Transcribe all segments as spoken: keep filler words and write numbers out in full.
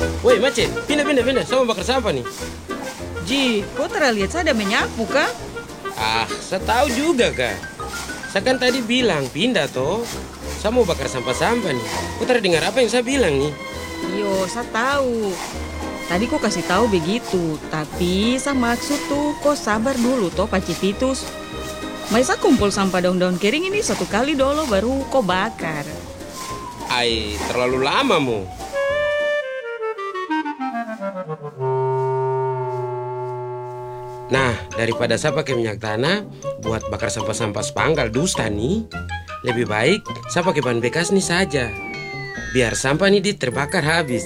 Woi, Mace, pindah, pindah, pindah. Saya mau bakar sampah nih. Ji, kau tera lihat saya ada menyapu kah? Ah, saya tahu juga, Kak. Saya kan tadi bilang pindah, toh. Saya mau bakar sampah-sampah nih. Kau tera dengar apa yang saya bilang nih? Yo, saya tahu. Tadi kau kasih tahu begitu, tapi saya maksud tuh kau sabar dulu toh Pak Cipitus. Masa kumpul sampah daun-daun kering ini satu kali dulu baru kau bakar. Ai, terlalu lama mu. Nah, daripada saya pakai minyak tanah buat bakar sampah-sampah sepanggal dusta nih, lebih baik saya pakai bahan bekas nih saja. Biar sampah nih dit terbakar habis.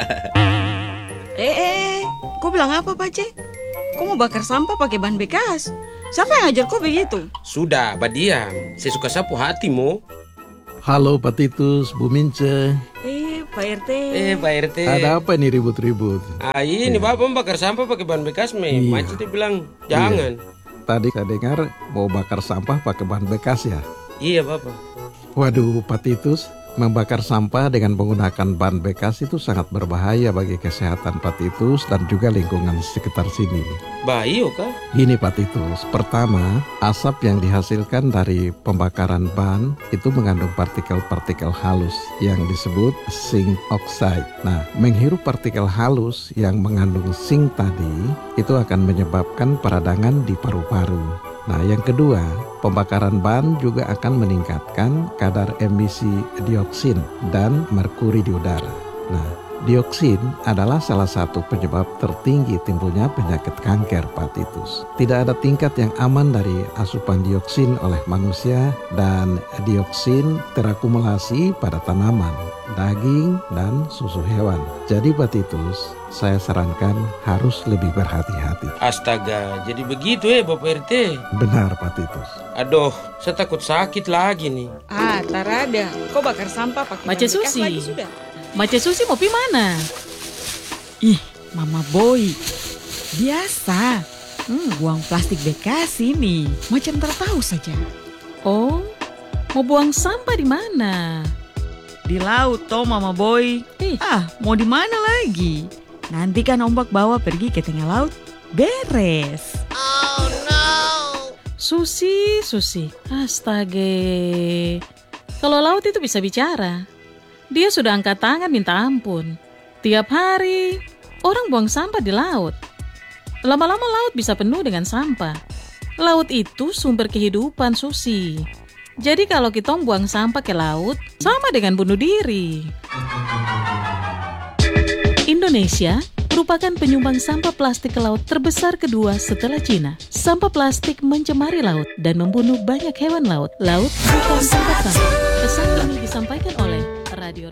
eh, eh, kau bilang apa Pak C? Kau mau bakar sampah pakai bahan bekas? Siapa yang ajar kau begitu? Sudah, badiam. Saya suka sapu hatimu. Halo Pak Titus, Bu Mince. Eh, Pak R T. Eh, Pak R T. Ada apa nih ribut-ribut? Ah, ini Ya. Bapak bakar sampah pakai bahan bekas, me. Iya. Macet dia bilang, jangan. Tadi saya dengar mau bakar sampah pakai bahan bekas ya. Iya, Bapak. Waduh Pak Titus, membakar sampah dengan menggunakan bahan bekas itu sangat berbahaya bagi kesehatan Pak Titus dan juga lingkungan sekitar sini. Bayo kah? Gini Pak Titus, pertama, asap yang dihasilkan dari pembakaran ban itu mengandung partikel-partikel halus yang disebut zinc oxide. Nah, menghirup partikel halus yang mengandung zinc tadi itu akan menyebabkan peradangan di paru-paru. Nah, yang kedua, pembakaran ban juga akan meningkatkan kadar emisi dioksin dan merkuri di udara. Nah, dioksin adalah salah satu penyebab tertinggi timbulnya penyakit kanker Pak Titus. Tidak ada tingkat yang aman dari asupan dioksin oleh manusia dan dioksin terakumulasi pada tanaman, daging, dan susu hewan. Jadi Pak Titus, saya sarankan harus lebih berhati-hati. Astaga, jadi begitu ya Bapak R T? Benar Pak Titus. Aduh, saya takut sakit lagi nih. Ah, tarada. Kau bakar sampah pakai Mace bahan bekas Susi. lagi sudah. Mace Susi mau pi mana? Ih, Mama Boy. Biasa. Hmm, buang plastik bekas ini. Macam tertahu saja. Oh, mau buang sampah di mana? Di laut toh Mama Boy. Ih. Ah, mau di mana lagi? Nanti kan ombak bawa pergi ke tengah laut. Beres. Susi, Susi. Astaga. Kalau laut itu bisa bicara. Dia sudah angkat tangan minta ampun. Tiap hari orang buang sampah di laut. Lama-lama laut bisa penuh dengan sampah. Laut itu sumber kehidupan, Susi. Jadi kalau kita buang sampah ke laut, sama dengan bunuh diri. Indonesia merupakan penyumbang sampah plastik ke laut terbesar kedua setelah Cina. Sampah plastik mencemari laut dan membunuh banyak hewan laut. Laut bukan tempat sampah. Pesan ini disampaikan oleh Radio